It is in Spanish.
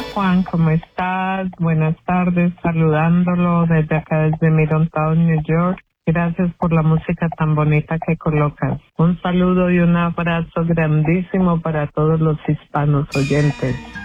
Juan, ¿cómo estás? Buenas tardes, saludándolo desde acá, desde Middletown, New York. Gracias por la música tan bonita que colocas. Un saludo y un abrazo grandísimo para todos los hispanos oyentes.